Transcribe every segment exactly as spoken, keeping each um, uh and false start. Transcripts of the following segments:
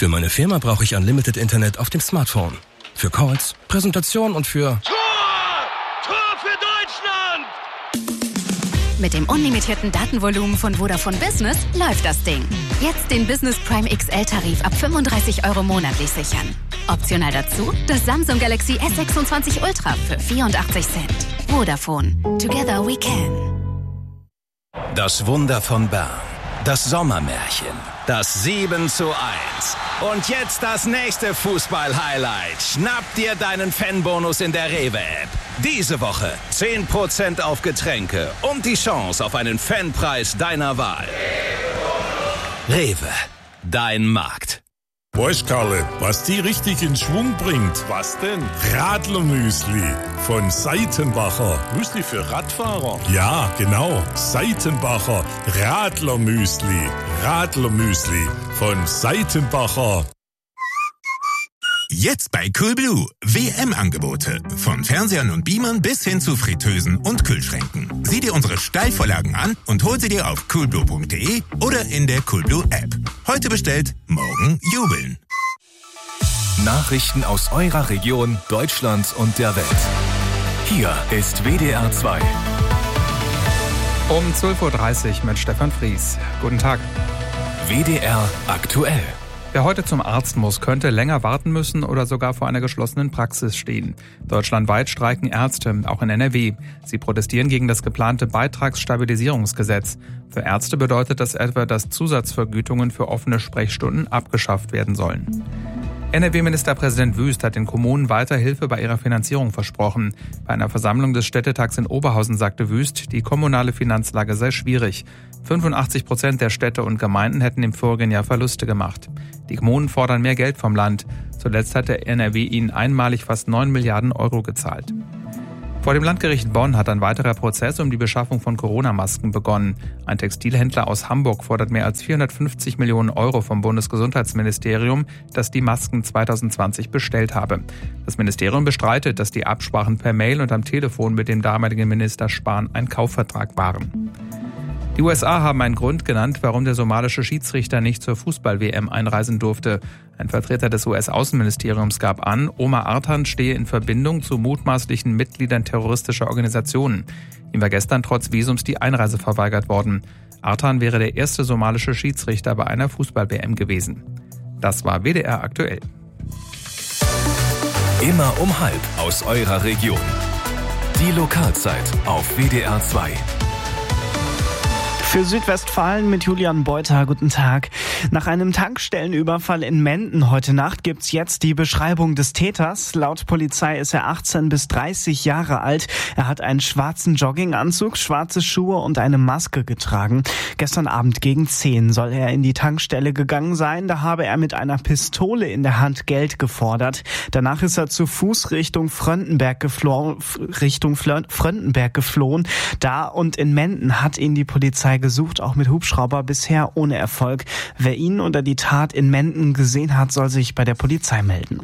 Für meine Firma brauche ich Unlimited Internet auf dem Smartphone. Für Calls, Präsentation und für... Tor! Tor für Deutschland! Mit dem unlimitierten Datenvolumen von Vodafone Business läuft das Ding. Jetzt den Business Prime X L-Tarif ab fünfunddreißig Euro monatlich sichern. Optional dazu das Samsung Galaxy S sechsundzwanzig Ultra für vierundachtzig Cent. Vodafone. Together we can. Das Wunder von Bern. Das Sommermärchen. Das sieben zu eins. Und jetzt das nächste Fußball-Highlight. Schnapp dir deinen Fanbonus in der Rewe-App. Diese Woche zehn Prozent auf Getränke und die Chance auf einen Fanpreis deiner Wahl. Rewe, dein Markt. Weißt, Karle, was die richtig in Schwung bringt? Was denn? Radlermüsli von Seitenbacher. Müsli für Radfahrer? Ja, genau. Seitenbacher Radlermüsli. Radlermüsli von Seitenbacher. Jetzt bei Coolblue. W M-Angebote. Von Fernsehern und Beamern bis hin zu Fritteusen und Kühlschränken. Sieh dir unsere Steilvorlagen an und hol sie dir auf coolblue punkt de oder in der Coolblue-App. Heute bestellt, morgen jubeln. Nachrichten aus eurer Region, Deutschland und der Welt. Hier ist W D R zwei. Um zwölf Uhr dreißig mit Stefan Fries. Guten Tag. W D R aktuell. Wer heute zum Arzt muss, könnte länger warten müssen oder sogar vor einer geschlossenen Praxis stehen. Deutschlandweit streiken Ärzte, auch in N R W. Sie protestieren gegen das geplante Beitragsstabilisierungsgesetz. Für Ärzte bedeutet das etwa, dass Zusatzvergütungen für offene Sprechstunden abgeschafft werden sollen. N R W-Ministerpräsident Wüst hat den Kommunen weiter Hilfe bei ihrer Finanzierung versprochen. Bei einer Versammlung des Städtetags in Oberhausen sagte Wüst, die kommunale Finanzlage sei schwierig. fünfundachtzig Prozent der Städte und Gemeinden hätten im vorigen Jahr Verluste gemacht. Die Kommunen fordern mehr Geld vom Land. Zuletzt hat der N R W ihnen einmalig fast neun Milliarden Euro gezahlt. Vor dem Landgericht Bonn hat ein weiterer Prozess um die Beschaffung von Corona-Masken begonnen. Ein Textilhändler aus Hamburg fordert mehr als vierhundertfünfzig Millionen Euro vom Bundesgesundheitsministerium, das die Masken zwanzig zwanzig bestellt habe. Das Ministerium bestreitet, dass die Absprachen per Mail und am Telefon mit dem damaligen Minister Spahn ein Kaufvertrag waren. Die U S A haben einen Grund genannt, warum der somalische Schiedsrichter nicht zur Fußball-W M einreisen durfte. Ein Vertreter des U S-Außenministeriums gab an, Omar Artan stehe in Verbindung zu mutmaßlichen Mitgliedern terroristischer Organisationen. Ihm war gestern trotz Visums die Einreise verweigert worden. Artan wäre der erste somalische Schiedsrichter bei einer Fußball-W M gewesen. Das war W D R aktuell. Immer um halb aus eurer Region. Die Lokalzeit auf W D R zwei. Für Südwestfalen mit Julian Beuter, guten Tag. Nach einem Tankstellenüberfall in Menden heute Nacht gibt's jetzt die Beschreibung des Täters. Laut Polizei ist er achtzehn bis dreißig Jahre alt. Er hat einen schwarzen Jogginganzug, schwarze Schuhe und eine Maske getragen. Gestern Abend gegen zehn soll er in die Tankstelle gegangen sein. Da habe er mit einer Pistole in der Hand Geld gefordert. Danach ist er zu Fuß Richtung Fröndenberg geflohen, Richtung Fröndenberg geflohen. Da und in Menden hat ihn die Polizei gesucht, auch mit Hubschrauber, bisher ohne Erfolg. Wer ihn oder die Tat in Menden gesehen hat, soll sich bei der Polizei melden.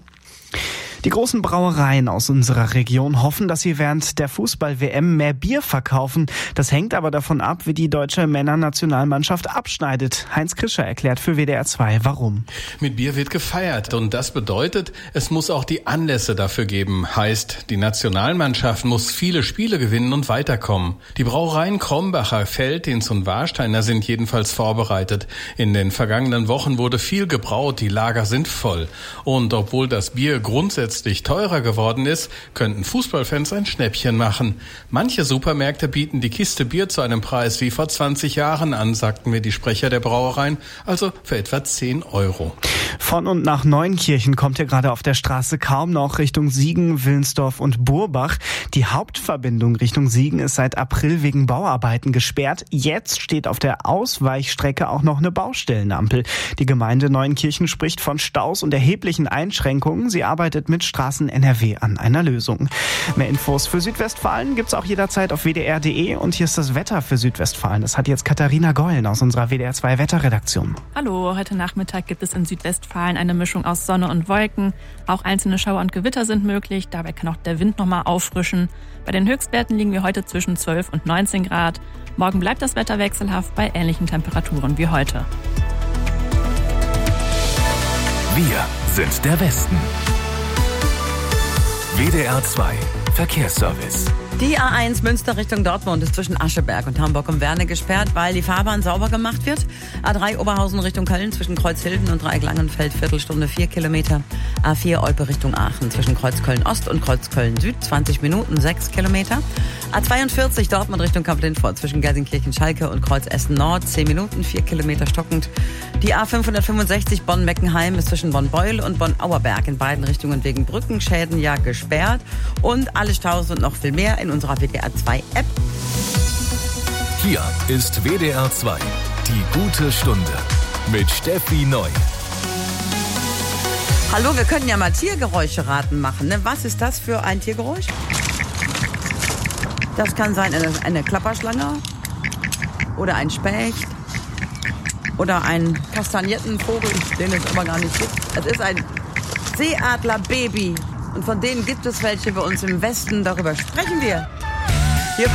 Die großen Brauereien aus unserer Region hoffen, dass sie während der Fußball-W M mehr Bier verkaufen. Das hängt aber davon ab, wie die deutsche Männernationalmannschaft abschneidet. Heinz Krischer erklärt für W D R zwei, warum. Mit Bier wird gefeiert und das bedeutet, es muss auch die Anlässe dafür geben. Heißt, die Nationalmannschaft muss viele Spiele gewinnen und weiterkommen. Die Brauereien Krombacher, Veltins und Warsteiner sind jedenfalls vorbereitet. In den vergangenen Wochen wurde viel gebraut, die Lager sind voll. Und obwohl das Bier grundsätzlich teurer geworden ist, könnten Fußballfans ein Schnäppchen machen. Manche Supermärkte bieten die Kiste Bier zu einem Preis wie vor zwanzig Jahren an, sagten mir die Sprecher der Brauereien, also für etwa zehn Euro. Von und nach Neunkirchen kommt ihr gerade auf der Straße kaum noch Richtung Siegen, Willensdorf und Burbach. Die Hauptverbindung Richtung Siegen ist seit April wegen Bauarbeiten gesperrt. Jetzt steht auf der Ausweichstrecke auch noch eine Baustellenampel. Die Gemeinde Neunkirchen spricht von Staus und erheblichen Einschränkungen. Sie arbeitet mit Straßen N R W an einer Lösung. Mehr Infos für Südwestfalen gibt's auch jederzeit auf w d r punkt d e und hier ist das Wetter für Südwestfalen. Das hat jetzt Katharina Gollen aus unserer W D R zwei Wetterredaktion. Hallo, heute Nachmittag gibt es in Südwestfalen eine Mischung aus Sonne und Wolken. Auch einzelne Schauer und Gewitter sind möglich. Dabei kann auch der Wind nochmal auffrischen. Bei den Höchstwerten liegen wir heute zwischen zwölf und neunzehn Grad. Morgen bleibt das Wetter wechselhaft bei ähnlichen Temperaturen wie heute. Wir sind der Westen. W D R zwei Verkehrsservice. Die A eins Münster Richtung Dortmund ist zwischen Ascheberg und Hamburg um Werne gesperrt, weil die Fahrbahn sauber gemacht wird. A drei Oberhausen Richtung Köln zwischen Kreuzhilden und Dreieck-Langenfeld, Viertelstunde vier Kilometer. A vier Olpe Richtung Aachen zwischen Kreuzköln-Ost und Kreuzköln-Süd, zwanzig Minuten, sechs Kilometer. A zweiundvierzig Dortmund Richtung Kamp-Lindfort zwischen Gelsenkirchen-Schalke und Kreuz Essen-Nord, zehn Minuten, vier Kilometer stockend. Die A fünfhundertfünfundsechzig Bonn-Meckenheim ist zwischen Bonn-Beul und Bonn-Auerberg in beiden Richtungen wegen Brückenschäden ja gesperrt. Und alle Staus und noch viel mehr in unserer W D R zwei App. Hier ist W D R zwei, die gute Stunde mit Steffi Neu. Hallo, wir können ja mal Tiergeräusche raten machen. Ne? Was ist das für ein Tiergeräusch? Das kann sein eine, eine Klapperschlange oder ein Specht oder ein Kastagnetenvogel, den es aber gar nicht gibt. Es ist ein Seeadlerbaby und von denen gibt es welche bei uns im Westen. Darüber sprechen wir